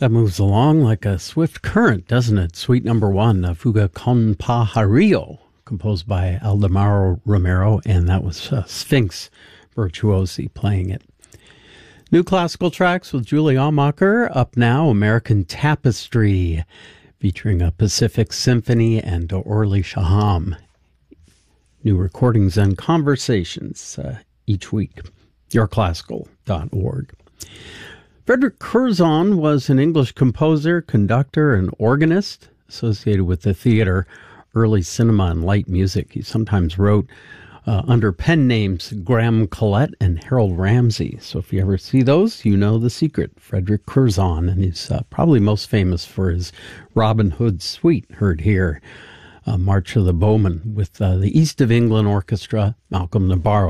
That moves along like a swift current, doesn't it? Suite number 1, Fuga con Pajarillo, composed by Aldemaro Romero, and that was Sphinx Virtuosi playing it. New classical tracks with Julie Almacher. Up now, American Tapestry, featuring a Pacific Symphony and Orly Shaham. New recordings and conversations each week. yourclassical.org. Frederick Curzon was an English composer, conductor, and organist associated with the theater, early cinema, and light music. He sometimes wrote under pen names Graham Collette and Harold Ramsey. So if you ever see those, you know the secret. Frederick Curzon, and he's probably most famous for his Robin Hood suite, heard here, March of the Bowmen, with the East of England Orchestra, Malcolm Nabarro